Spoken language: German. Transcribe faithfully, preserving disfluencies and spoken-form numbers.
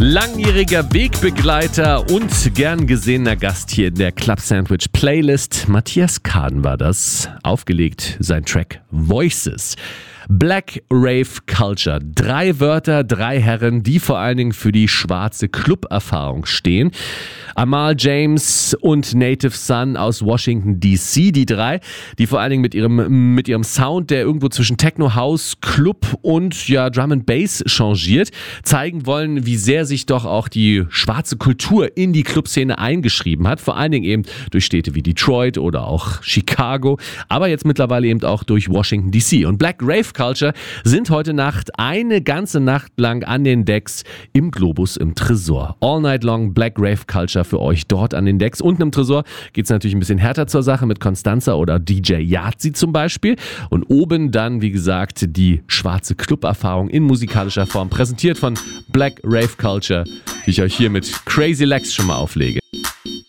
Langjähriger Wegbegleiter und gern gesehener Gast hier in der Club Sandwich Playlist. Matthias Kaden war das. Aufgelegt sein Track Voices. Black Rave Culture. Drei Wörter, drei Herren, die vor allen Dingen für die schwarze Club-Erfahrung stehen. Amal James und Native Son aus Washington D C, die drei, die vor allen Dingen mit ihrem, mit ihrem Sound, der irgendwo zwischen Techno, House, Club und ja, Drum and Bass changiert, zeigen wollen, wie sehr sich doch auch die schwarze Kultur in die Clubszene eingeschrieben hat. Vor allen Dingen eben durch Städte wie Detroit oder auch Chicago, aber jetzt mittlerweile eben auch durch Washington D C. Und Black Rave Culture sind heute Nacht eine ganze Nacht lang an den Decks im Globus im Tresor. All night long Black Rave Culture für euch dort an den Decks. Unten im Tresor geht es natürlich ein bisschen härter zur Sache mit Constanza oder D J Yazi zum Beispiel. Und oben dann, wie gesagt, die schwarze Club-Erfahrung in musikalischer Form, präsentiert von Black Rave Culture, die ich euch hier mit Crazy Legs schon mal auflege.